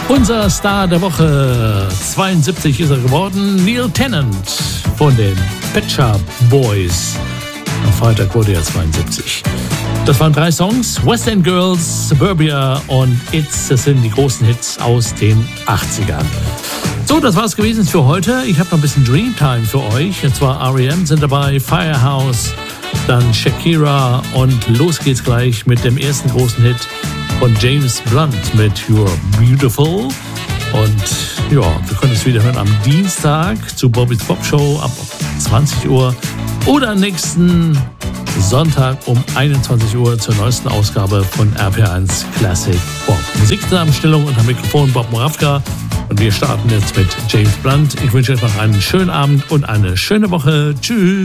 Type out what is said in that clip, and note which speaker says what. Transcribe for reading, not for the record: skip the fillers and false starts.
Speaker 1: Unser Star der Woche, 72 ist er geworden, Neil Tennant von den Pet Shop Boys. Am Freitag wurde er 72. Das waren 3 Songs, West End Girls, Suburbia und It's. Das sind die großen Hits aus den 80ern. So, das war's gewesen für heute. Ich habe noch ein bisschen Dreamtime für euch. Und zwar R.E.M. sind dabei, Firehouse, dann Shakira und los geht's gleich mit dem ersten großen Hit von James Blunt mit You're Beautiful. Und ja, wir können es wieder hören am Dienstag zu Bobby's Pop Show ab 20 Uhr oder nächsten Sonntag um 21 Uhr zur neuesten Ausgabe von RPR1 Classic Pop. Musikzusammenstellung und am Mikrofon Bob Moravka. Und wir starten jetzt mit James Blunt. Ich wünsche euch noch einen schönen Abend und eine schöne Woche. Tschüss.